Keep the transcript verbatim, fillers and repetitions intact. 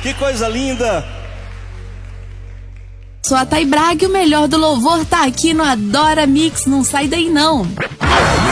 Que coisa linda. Sou a Thay Braga e o melhor do louvor tá aqui no Adora Mix. Não sai daí não.